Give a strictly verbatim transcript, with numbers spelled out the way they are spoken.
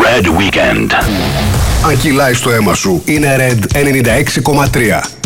Red Weekend. Αν κυλάει στο αίμα σου, είναι Red ενενήντα έξι κόμμα τρία.